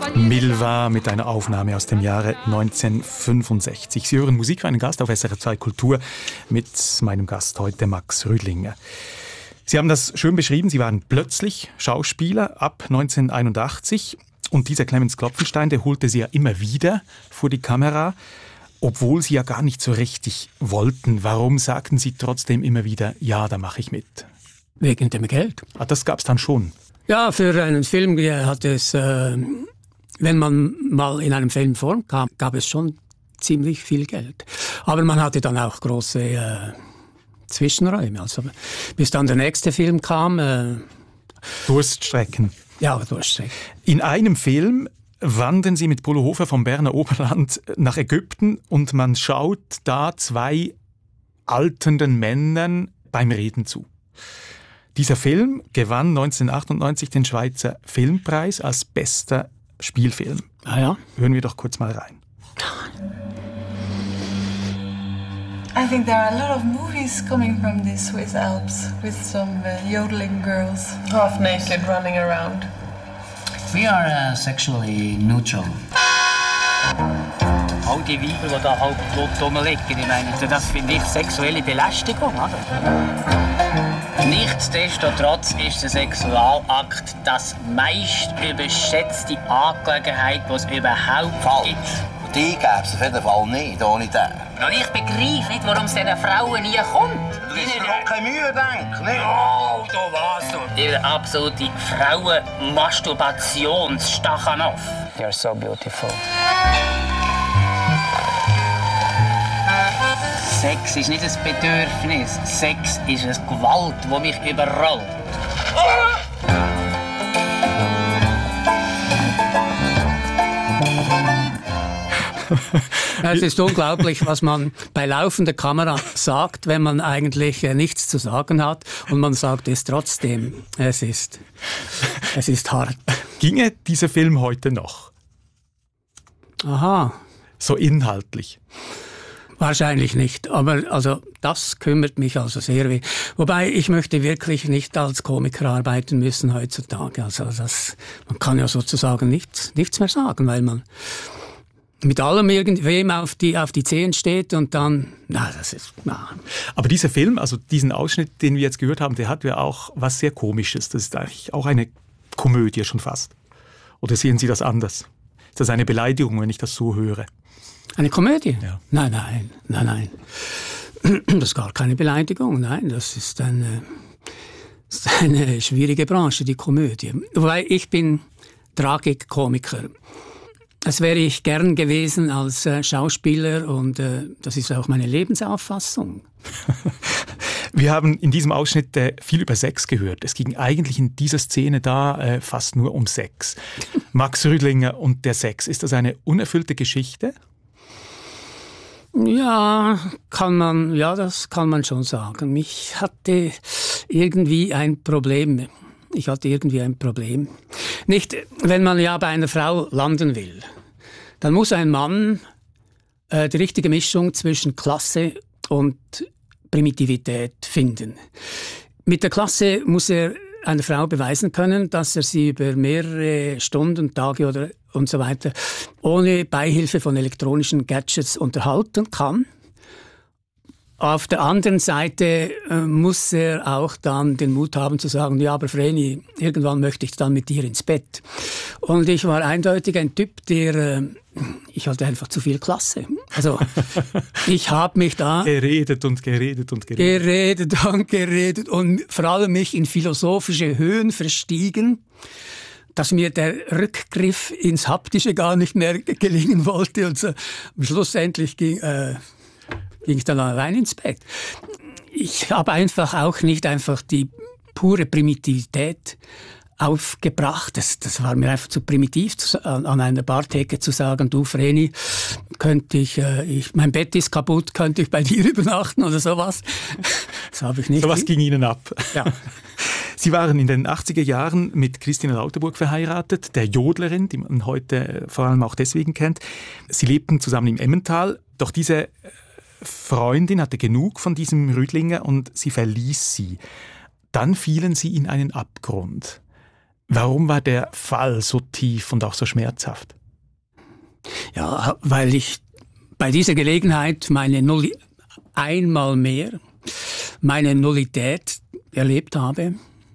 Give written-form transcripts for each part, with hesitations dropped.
Milva mit einer Aufnahme aus dem Jahre 1965. Sie hören Musik für einen Gast auf SRF 2 Kultur mit meinem Gast heute, Max Rüdlinger. Sie haben das schön beschrieben, Sie waren plötzlich Schauspieler ab 1981 und dieser Clemens Klopfenstein, der holte Sie ja immer wieder vor die Kamera, obwohl Sie ja gar nicht so richtig wollten. Warum sagten Sie trotzdem immer wieder, ja, da mache ich mit? Wegen dem Geld. Ah, das gab es dann schon? Ja, für einen Film hat es, wenn man mal in einem Film vorkam, gab es schon ziemlich viel Geld. Aber man hatte dann auch große Zwischenräume. Also bis dann der nächste Film kam. Durststrecken. Ja, Durststrecken. In einem Film wandern Sie mit Polo Hofer vom Berner Oberland nach Ägypten und man schaut da zwei alternden Männern beim Reden zu. Dieser Film gewann 1998 den Schweizer Filmpreis als bester Spielfilm. Ah ja? Hören wir doch kurz mal rein. I think there are a lot of movies coming from the Swiss Alps with some yodeling girls, half naked, running around. We are sexually neutral. All die Weiber, die da halb tot rumliegen, ich meine, das finde ich sexuelle Belästigung, oder? Nichtsdestotrotz ist der Sexualakt das meist überschätzte Angelegenheit, die es überhaupt gibt. Und die gäbe es auf jeden Fall nicht, ohne den. Und ich begreife nicht, warum es diesen Frauen nie kommt. Du hast doch keine Mühe, denk, nicht? Oh, du warst du. Der absolute Frauen-Masturbationsstachanov. You're so beautiful. Sex ist nicht ein Bedürfnis. Sex ist eine Gewalt, die mich überrollt. Es ist unglaublich, was man bei laufender Kamera sagt, wenn man eigentlich nichts zu sagen hat und man sagt es trotzdem. Es ist hart. Ginge dieser Film heute noch? Aha. So inhaltlich? Wahrscheinlich nicht, aber also das kümmert mich also sehr weh. Wobei ich möchte wirklich nicht als Komiker arbeiten müssen heutzutage. Also man kann ja sozusagen nichts mehr sagen, weil man mit allem irgendwem auf die Zehen steht und dann, Aber dieser Film, also diesen Ausschnitt, den wir jetzt gehört haben, der hat ja auch was sehr Komisches. Das ist eigentlich auch eine Komödie schon fast. Oder sehen Sie das anders? Ist das eine Beleidigung, wenn ich das so höre? Eine Komödie? Ja. Nein. Das ist gar keine Beleidigung. Nein, das ist eine schwierige Branche, die Komödie. Wobei ich bin Tragikkomiker. Das wäre ich gern gewesen als Schauspieler und das ist auch meine Lebensauffassung. Wir haben in diesem Ausschnitt viel über Sex gehört. Es ging eigentlich in dieser Szene da fast nur um Sex. Max Rüdlinger und der Sex, ist das eine unerfüllte Geschichte? Ja, das kann man schon sagen. Ich hatte irgendwie ein Problem. Nicht, wenn man ja bei einer Frau landen will, dann muss ein Mann die richtige Mischung zwischen Klasse und Primitivität finden. Mit der Klasse muss er einer Frau beweisen können, dass er sie über mehrere Stunden, Tage und so weiter ohne Beihilfe von elektronischen Gadgets unterhalten kann. Auf der anderen Seite muss er auch dann den Mut haben zu sagen, ja, aber Vreni, irgendwann möchte ich dann mit dir ins Bett. Und ich war eindeutig ein Typ, ich hatte einfach zu viel Klasse. Also ich habe mich da geredet und vor allem mich in philosophische Höhen verstiegen, dass mir der Rückgriff ins Haptische gar nicht mehr gelingen wollte. Und so, schlussendlich ging ich dann rein ins Bett. Ich habe auch nicht die pure Primitivität aufgebracht. Das war mir einfach zu primitiv, an einer Bartheke zu sagen, du Vreni, mein Bett ist kaputt, könnte ich bei dir übernachten oder sowas. Das habe ich nicht. Sowas ging Ihnen ab. Ja. Sie waren in den 80er Jahren mit Christine Lauterburg verheiratet, der Jodlerin, die man heute vor allem auch deswegen kennt. Sie lebten zusammen im Emmental, doch diese Freundin hatte genug von diesem Rüdlinger und sie verließ sie. Dann fielen sie in einen Abgrund. Warum war der Fall so tief und auch so schmerzhaft? Ja, weil ich bei dieser Gelegenheit einmal mehr meine Nullität erlebt habe.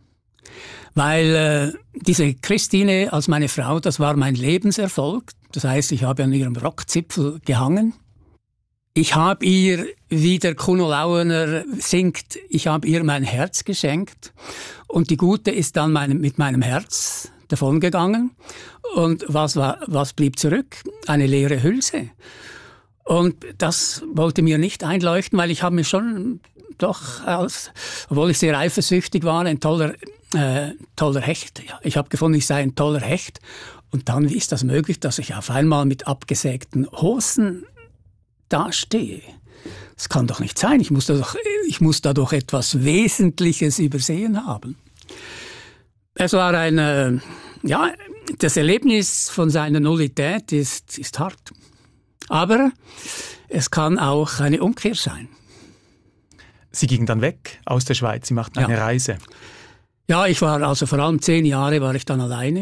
Weil diese Christine als meine Frau, das war mein Lebenserfolg. Das heißt, ich habe an ihrem Rockzipfel gehangen. Ich habe ihr, wie der Kuno Lauener singt, ich habe ihr mein Herz geschenkt. Und die Gute ist dann mit meinem Herz davongegangen. Und was blieb zurück? Eine leere Hülse. Und das wollte mir nicht einleuchten, weil ich habe mir schon doch, obwohl ich sehr eifersüchtig war, ein toller Hecht. Ich habe gefunden, ich sei ein toller Hecht. Und dann, wie ist das möglich, dass ich auf einmal mit abgesägten Hosen dastehe? Das kann doch nicht sein. Ich muss da doch etwas Wesentliches übersehen haben. Es war das Erlebnis von seiner Nullität ist hart. Aber es kann auch eine Umkehr sein. Sie gingen dann weg aus der Schweiz, Sie machten eine Reise. Ja, ich war also vor allem 10 Jahre war ich dann alleine,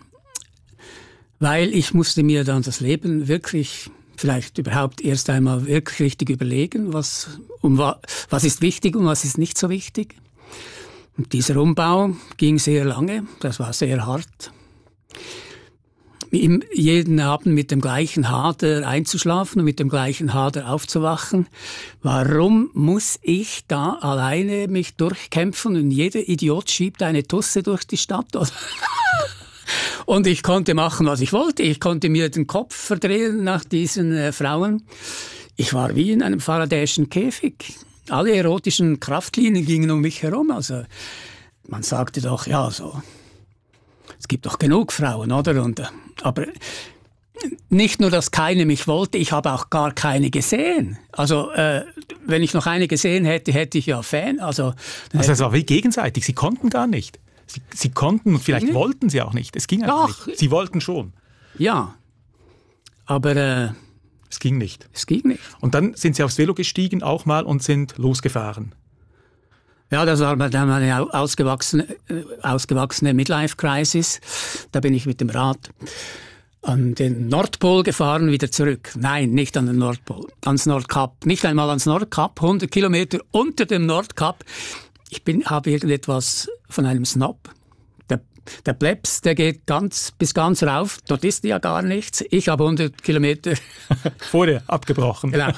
weil ich musste mir dann das Leben wirklich, vielleicht überhaupt erst einmal wirklich richtig überlegen, was ist wichtig und was ist nicht so wichtig. Und dieser Umbau ging sehr lange, das war sehr hart. Jeden Abend mit dem gleichen Hader einzuschlafen und mit dem gleichen Hader aufzuwachen. Warum muss ich da alleine mich durchkämpfen und jeder Idiot schiebt eine Tusse durch die Stadt? Und ich konnte machen, was ich wollte. Ich konnte mir den Kopf verdrehen nach diesen Frauen. Ich war wie in einem faradäischen Käfig. Alle erotischen Kraftlinien gingen um mich herum. Also man sagte doch, ja, so... Es gibt doch genug Frauen, oder? Aber nicht nur, dass keine mich wollte, ich habe auch gar keine gesehen. Also, wenn ich noch eine gesehen hätte, hätte ich ja Fan. Also es war wie gegenseitig. Sie konnten gar nicht. Sie konnten und vielleicht wollten sie auch nicht. Es ging einfach nicht. Sie wollten schon. Ja, aber es ging nicht. Es ging nicht. Und dann sind Sie aufs Velo gestiegen auch mal und sind losgefahren. Ja, das war dann eine ausgewachsene Midlife-Crisis. Da bin ich mit dem Rad an den Nordpol gefahren, wieder zurück. Nein, nicht an den Nordpol, ans Nordkap. Nicht einmal ans Nordkap, 100 Kilometer unter dem Nordkap. Ich habe irgendetwas von einem Snob. Der Plebs, der geht bis ganz rauf. Dort ist ja gar nichts. Ich habe 100 Kilometer vorher abgebrochen. Genau.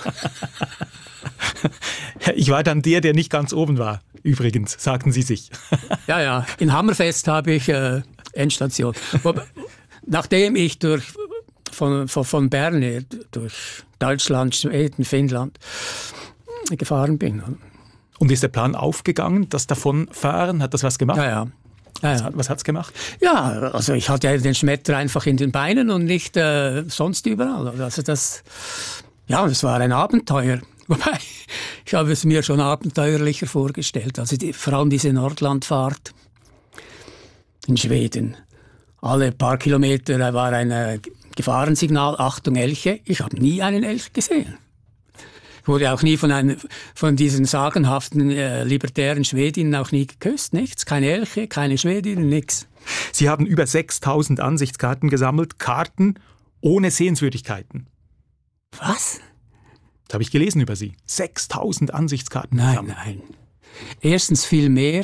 Ich war dann der nicht ganz oben war, übrigens, sagten Sie sich. Ja, in Hammerfest habe ich Endstation. Nachdem ich von Bern her, durch Deutschland, Schweden, Finnland gefahren bin. Und ist der Plan aufgegangen, das Davonfahren? Hat das was gemacht? Ja. Was hat's gemacht? Ja, also ich hatte ja den Schmetter einfach in den Beinen und nicht sonst überall. Also das war ein Abenteuer. Wobei, ich habe es mir schon abenteuerlicher vorgestellt. Also vor allem diese Nordlandfahrt in Schweden. Alle paar Kilometer war ein Gefahrensignal, Achtung Elche. Ich habe nie einen Elch gesehen. Ich wurde auch nie von diesen sagenhaften libertären Schwedinnen auch nie geküsst. Nichts, keine Elche, keine Schwedinnen, nichts. Sie haben über 6000 Ansichtskarten gesammelt, Karten ohne Sehenswürdigkeiten. Was? Das habe ich gelesen über Sie. 6000 Ansichtskarten. Nein. Erstens viel mehr.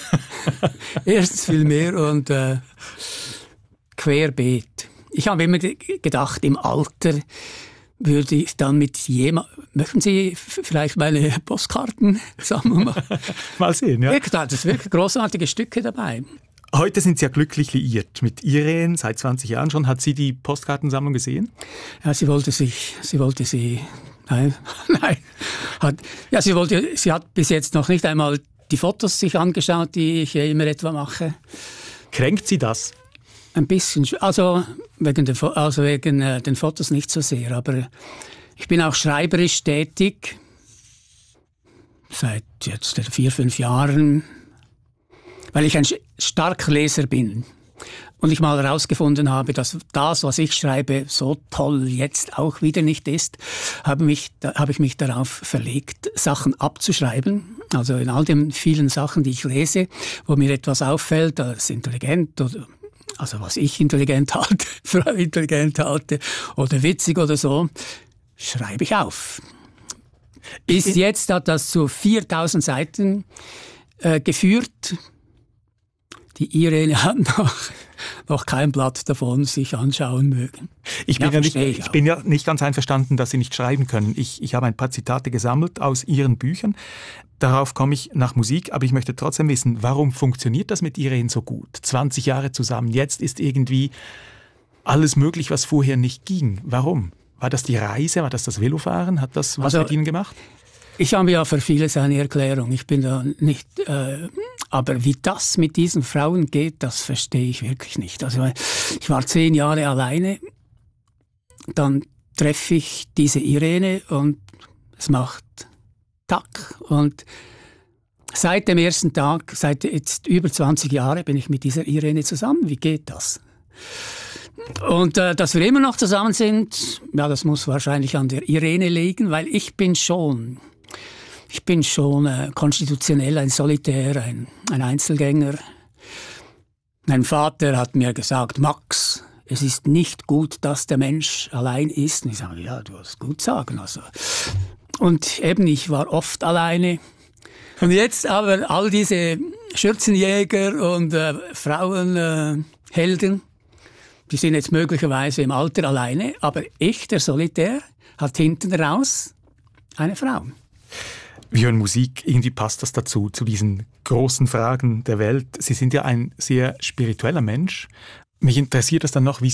Und querbeet. Ich habe immer gedacht, im Alter würde ich dann mit jemandem... Möchten Sie vielleicht meine Postkartensammlung machen? Mal sehen, ja. Da sind wirklich großartige Stücke dabei. Heute sind Sie ja glücklich liiert. Mit Irene, seit 20 Jahren schon. Hat sie die Postkartensammlung gesehen? Ja, sie Nein. Sie hat bis jetzt noch nicht einmal die Fotos sich angeschaut, die ich immer etwa mache. Kränkt Sie das? Ein bisschen. Also wegen den Fotos nicht so sehr. Aber ich bin auch schreiberisch tätig. Seit jetzt 4-5 Jahren. Weil ich ein starker Leser bin. und ich mal herausgefunden habe, dass das, was ich schreibe, so toll jetzt auch wieder nicht ist, habe ich mich darauf verlegt, Sachen abzuschreiben. Also in all den vielen Sachen, die ich lese, wo mir etwas auffällt, als intelligent oder also was ich intelligent halte, Frau intelligent halte oder witzig oder so, schreibe ich auf. Bis jetzt hat das zu 4000 Seiten geführt. Die Irene hat noch kein Blatt davon sich anschauen mögen. Ich bin ja nicht ganz einverstanden, dass Sie nicht schreiben können. Ich habe ein paar Zitate gesammelt aus Ihren Büchern. Darauf komme ich nach Musik, aber ich möchte trotzdem wissen, warum funktioniert das mit Irene so gut? 20 Jahre zusammen, jetzt ist irgendwie alles möglich, was vorher nicht ging. Warum? War das die Reise, war das Velofahren? Hat das was mit Ihnen gemacht? Ich habe ja für vieles eine Erklärung. Ich bin da nicht, aber wie das mit diesen Frauen geht, das verstehe ich wirklich nicht. Also ich war 10 Jahre alleine, dann treffe ich diese Irene und es macht Tack. Und seit dem ersten Tag, seit jetzt über 20 Jahren bin ich mit dieser Irene zusammen. Wie geht das? Und dass wir immer noch zusammen sind, ja, das muss wahrscheinlich an der Irene liegen, weil ich bin schon konstitutionell ein Solitär, ein Einzelgänger. Mein Vater hat mir gesagt, Max, es ist nicht gut, dass der Mensch allein ist. Und ich sage, ja, du hast gut sagen. Also. Und eben, ich war oft alleine. Und jetzt aber all diese Schürzenjäger und Frauenhelden, die sind jetzt möglicherweise im Alter alleine, aber ich, der Solitär, hat hinten raus eine Frau. Wir hören Musik, irgendwie passt das dazu, zu diesen großen Fragen der Welt. Sie sind ja ein sehr spiritueller Mensch. Mich interessiert das dann noch, wie